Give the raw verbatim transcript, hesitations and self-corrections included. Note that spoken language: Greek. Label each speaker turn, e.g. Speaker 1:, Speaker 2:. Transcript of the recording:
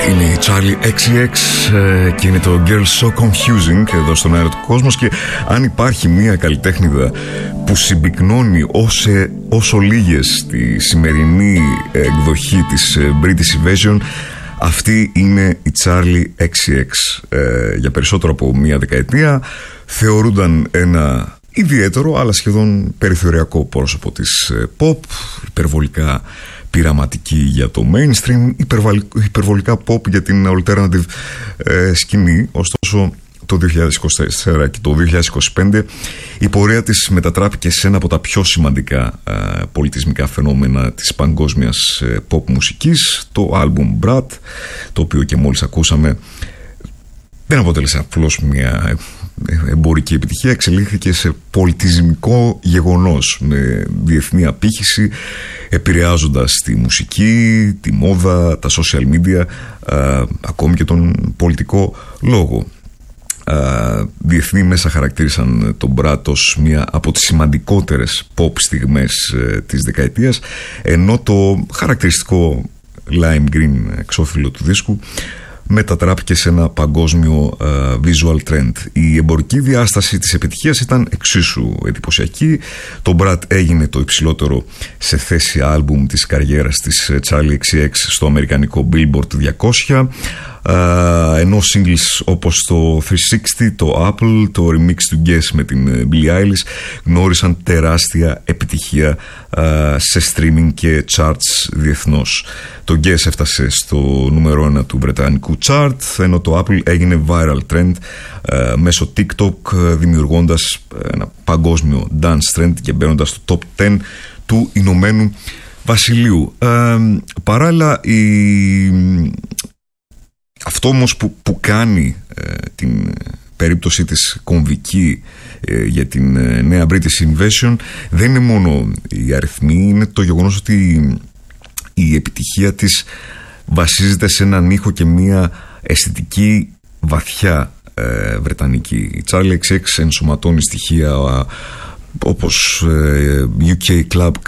Speaker 1: Είναι η Charli εξ εξ και είναι το Girl So Confusing εδώ στον αέρα του κόσμος. Και αν υπάρχει μια καλλιτέχνηδα που συμπυκνώνει όσο, όσο λίγες τη σημερινή εκδοχή της British Invasion, αυτή είναι η Charli εξ εξ. ε, Για περισσότερο από μια δεκαετία θεωρούνταν ένα ιδιαίτερο αλλά σχεδόν περιθωριακό πρόσωπο της pop, υπερβολικά πειραματική για το mainstream, υπερβολικά pop για την alternative ε, σκηνή. Ωστόσο το δύο χιλιάδες είκοσι τέσσερα και το δύο χιλιάδες είκοσι πέντε η πορεία της μετατράπηκε σε ένα από τα πιο σημαντικά ε, πολιτισμικά φαινόμενα της παγκόσμιας ε, pop μουσικής. Το album Brat, το οποίο και μόλις ακούσαμε, δεν αποτέλεσε απλώς μια εμπορική επιτυχία, εξελίχθηκε σε πολιτισμικό γεγονός με διεθνή απήχηση, επηρεάζοντας τη μουσική, τη μόδα, τα social media, α, ακόμη και τον πολιτικό λόγο. Α, διεθνή μέσα χαρακτήρισαν τον Brat ως μια από τις σημαντικότερες pop στιγμές ε, της δεκαετίας, ενώ το χαρακτηριστικό lime green εξώφυλλο του δίσκου μετατράπηκε σε ένα παγκόσμιο uh, visual trend. Η εμπορική διάσταση της επιτυχίας ήταν εξίσου εντυπωσιακή. Το Brat έγινε το υψηλότερο σε θέση άλμπουμ της καριέρας της Charli εξ εξ στο αμερικανικό Billboard διακόσια, uh, ενώ singles όπως το τριακόσια εξήντα, το Apple, το remix του Guess με την Billie Eilish γνώρισαν τεράστια επιτυχία uh, σε streaming και charts διεθνώς. Το Guess έφτασε στο νούμερο ένα του βρετανικού chart, ενώ το Apple έγινε viral trend uh, μέσω TikTok, uh, δημιουργώντας ένα παγκόσμιο dance trend και μπαίνοντας στο top δέκα του Ηνωμένου Βασιλείου. Uh, παράλληλα, η... αυτό όμως που, που κάνει uh, την περίπτωση της κομβική uh, για την uh, νέα British Invasion δεν είναι μόνο οι αριθμοί, είναι το γεγονός ότι η επιτυχία της βασίζεται σε έναν ήχο και μια αισθητική βαθιά ε, βρετανική. Η Charli εξ εξ ενσωματώνει στοιχεία όπως ε, γιου κέι Club